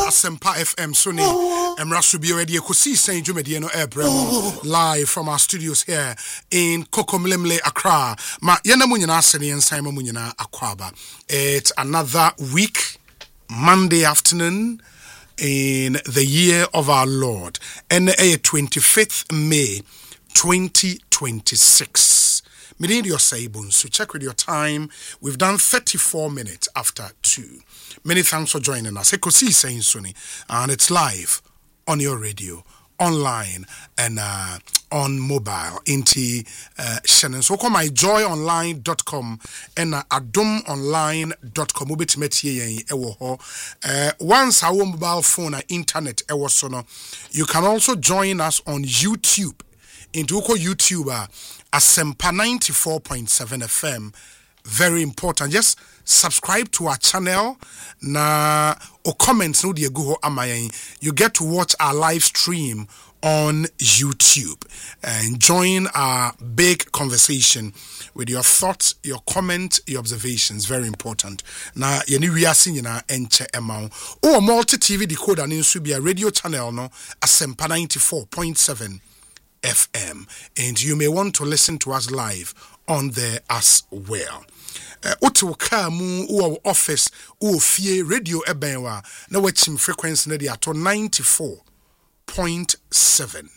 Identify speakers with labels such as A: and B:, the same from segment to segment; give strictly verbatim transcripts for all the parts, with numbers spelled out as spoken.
A: Asempa F M Sony Emra Subi already Ekosi Saint Jumedi no Airbrem live from our studios here in Kokomlemle Accra. Ma yena mu nyina asene ensai ma mu nyina akwaba. It's another week, Monday afternoon in the year of our Lord, and a twenty-fifth May twenty twenty-six. Many your sabun, so check with your time. We've done thirty-four minutes after two. Many thanks for joining us. Ekosi saying Sony, and it's live on your radio, online, and uh, on mobile. Inti uh, Shannon. So come my joy online dot com and uh, adom online dot com. Ubitimeti ewo ho. Once our mobile phone and internet ewo sono, you can also join us on YouTube. Into YouTube, uh, Asempa ninety-four point seven F M. Very important. Just subscribe to our channel. Na or comments no dia go amayen. You get to watch our live stream on YouTube and join our big conversation with your thoughts, your comments, your observations. Very important. Na yeni wiase nyina enche emaw. O multi T V decoder ni nso bia radio channel no Asempa ninety-four point seven F M, and you may want to listen to us live on there as well. Otu ka mu o office o fie radio ebenwa na wachim frequency na dia to ninety-four point seven.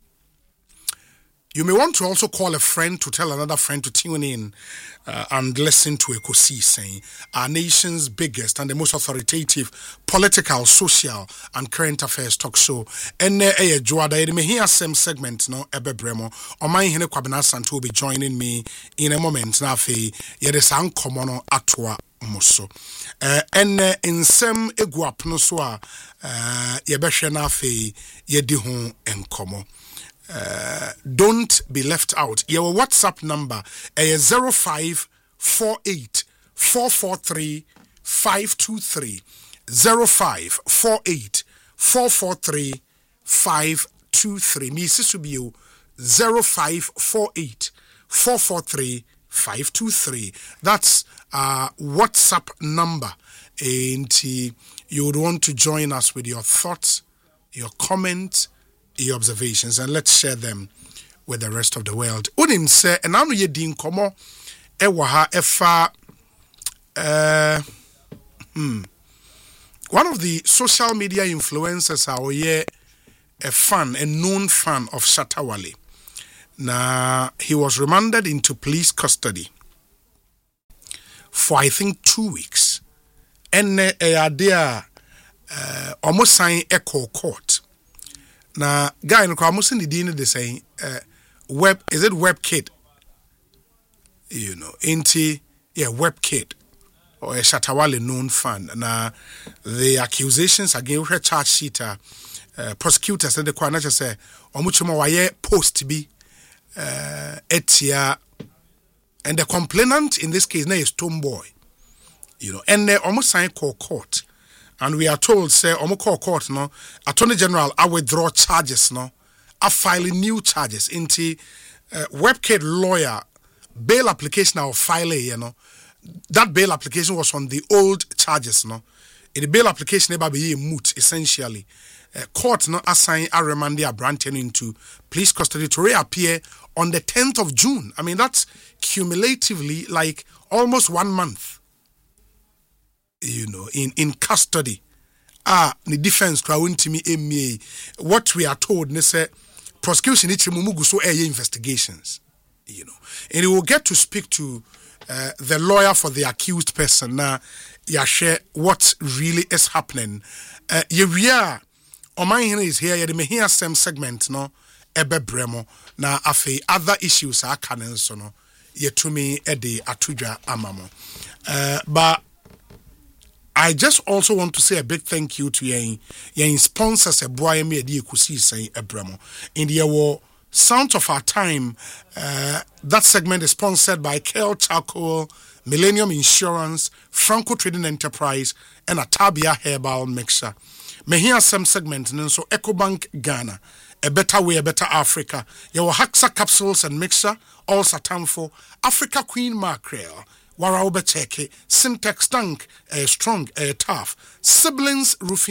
A: You may want to also call a friend to tell another friend to tune in uh, and listen to Ekosi saying our nation's biggest and the most authoritative political, social, and current affairs talk show. And uh, Joada, you may hear some segment no ebe bremo. On my hene kwabena santo will be joining me in a moment. Na fe yede san komono atwa moso. Uh, and uh, in some eguap no so a uh, yebehwe na fe yedi ho enkomo. Uh, don't be left out. Your WhatsApp number is zero five four eight four four three five two three. zero five four eight four four three five two three. Me Sisubiu zero five four eight four four three five two three. That's uh WhatsApp number. And uh, you would want to join us with your thoughts, your comments, your observations, and let's share them with the rest of the world. Unim say, and anu ye din komo ewaha efa. Uh, hmm. One of the social media influencers are ye a fan, a known fan of Shatta Wale. Now he was remanded into police custody for I think two weeks, and uh, there uh, almost signed echo court. Na guy no kwa musin di ni de saying uh, web is it WebKit, you know, inti yeah WebKit or a Shatta Wale known fan. Na the accusations against her charge sheet uh, uh, prosecutors said the kwa na say omuchuma waye post be uh, etia, and the complainant in this case na is Tomboy, you know, and they almost signed court. And we are told, say, Omoko Court, no, Attorney General, I withdraw charges, no, I filing new charges into uh, WebKit lawyer bail application or file, you know. That bail application was on the old charges, no. In the bail application, never be moot, essentially. Uh, court, no, assign a remand a Branton into police custody to reappear on the tenth of June. I mean, that's cumulatively like almost one month. You know, in, in custody. Ah, the defense crowd to me, what we are told, they say, prosecution it's mumugu so air investigations. You know, and he will get to speak to uh, the lawyer for the accused person. Now, yeah, share what really is happening. Uh, yeah, on my hand is here, you may hear some segment, no, ebe bremo. Now, afe other issues are canon, so no, ye to me, edi atuja amamo. Uh, but I just also want to say a big thank you to your, your sponsors, a boy, me, a Kusi say, a Bremo. In the war, Sound of Our Time, uh, that segment is sponsored by Kel Charcoal, Millennium Insurance, Franco Trading Enterprise, and Atabia Herbal Mixture. Me hear some segment, and so EcoBank Ghana, a better way, a better Africa. Your Haxa capsules and mixture, all Satamfo, Africa Queen Mackerel. Wara Obecheke, Syntax Tank, uh, strong, uh, tough. Siblings Roofing.